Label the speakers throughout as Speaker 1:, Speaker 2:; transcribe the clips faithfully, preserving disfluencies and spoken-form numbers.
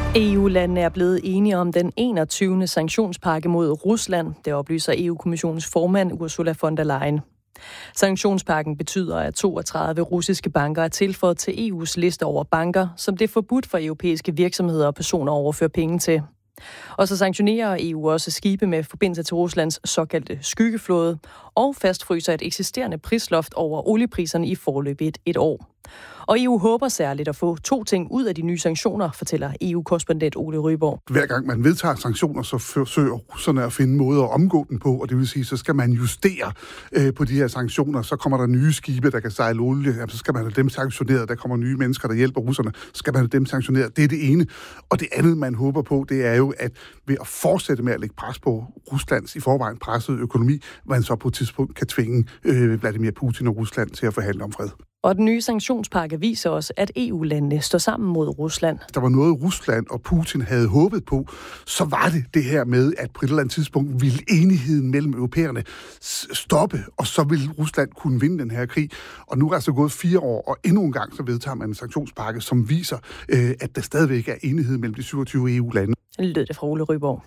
Speaker 1: E U-landene er blevet enige om den enogtyvende sanktionspakke mod Rusland, det oplyser E U-kommissionens formand Ursula von der Leyen. Sanktionspakken betyder, at toogtredive russiske banker er tilføjet til E U's liste over banker, som det er forbudt for europæiske virksomheder og personer at overføre penge til. Og så sanktionerer E U også skibe med forbindelse til Ruslands såkaldte skyggeflåde og fastfryser et eksisterende prisloft over oliepriserne i forløbet et år. Og E U håber særligt at få to ting ud af de nye sanktioner, fortæller E U-korrespondent Ole Ryborg.
Speaker 2: Hver gang man vedtager sanktioner, så forsøger russerne at finde måder at omgå den på, og det vil sige, så skal man justere øh, på de her sanktioner. Så kommer der nye skibe, der kan sejle olie, jamen, så skal man have dem sanktioneret. Der kommer nye mennesker, der hjælper russerne, så skal man have dem sanktioneret. Det er det ene. Og det andet, man håber på, det er jo, at ved at fortsætte med at lægge pres på Ruslands i forvejen pressede økonomi, man så på et tidspunkt kan tvinge øh, Vladimir Putin og Rusland til at forhandle om fred.
Speaker 1: Og den nye sanktionspakke viser også, at E U-landene står sammen mod Rusland.
Speaker 2: Der var noget, Rusland og Putin havde håbet på, så var det det her med, at på et eller andet tidspunkt ville enigheden mellem europæerne stoppe, og så ville Rusland kunne vinde den her krig. Og nu er der altså gået fire år, og endnu en gang så vedtager man en sanktionspakke, som viser, at der stadigvæk er enighed mellem de syvogtyve E U-lande.
Speaker 1: Lød det fra Ole Ryborg.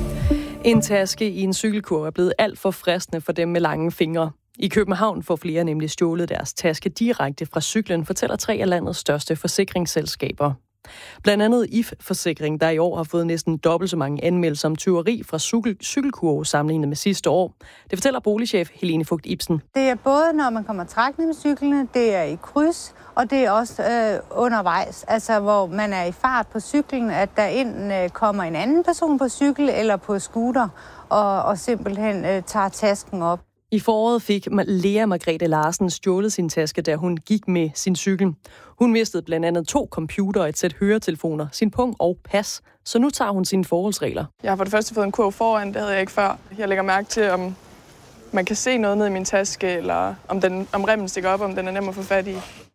Speaker 1: En taske i en cykelkurv er blevet alt for fristende for dem med lange fingre. I København får flere nemlig stjålet deres taske direkte fra cyklen, fortæller tre af landets største forsikringsselskaber. Blandt andet I F Forsikring, der i år har fået næsten dobbelt så mange anmeldelser om tyveri fra cykel- cykelkurve sammenlignet med sidste år. Det fortæller boligchef Helene Fugt Ibsen.
Speaker 3: Det er både, når man kommer trækkende med cyklerne, det er i kryds, og det er også øh, undervejs, altså hvor man er i fart på cyklen, at der enten øh, kommer en anden person på cykel eller på scooter, og, og simpelthen øh, tager tasken op.
Speaker 1: I foråret fik Lea Margrethe Larsen stjålet sin taske, da hun gik med sin cykel. Hun mistede blandt andet to computer, et sæt høretelefoner, sin pung og pas, så nu tager hun sine forholdsregler.
Speaker 4: Jeg har for det første fået en kurv foran, det havde jeg ikke før. Jeg lægger mærke til, om man kan se noget ned i min taske, eller om, den, om remmen stikker op, om den er nem at få fat i.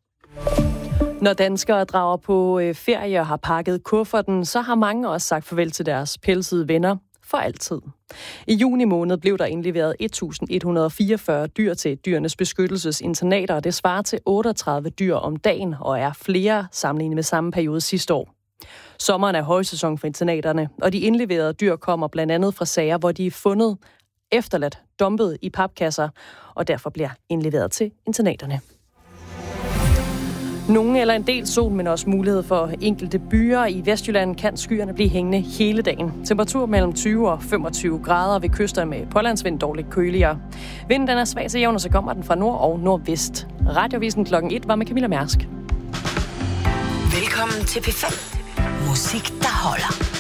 Speaker 1: Når danskere drager på ferie og har pakket kufferten, så har mange også sagt farvel til deres pelsede venner. For altid. I juni måned blev der indleveret et tusind et hundrede og fireogfyrre dyr til Dyrenes Beskyttelsesinternater, og det svarer til otteogtredive dyr om dagen og er flere sammenlignet med samme periode sidste år. Sommeren er højsæson for internaterne, og de indleverede dyr kommer blandt andet fra sager, hvor de er fundet efterladt, dumpet i papkasser, og derfor bliver indleveret til internaterne. Nogle eller en del sol, men også mulighed for enkelte byer. I Vestjylland kan skyerne blive hængende hele dagen. Temperatur mellem tyve og femogtyve grader ved kyster med pålandsvind dårligt køligere. Vinden den er svag til jævn, og så kommer den fra nord og nordvest. Radiovisen klokken et var med Camilla Mærsk.
Speaker 5: Velkommen til P fem. Musik, der holder.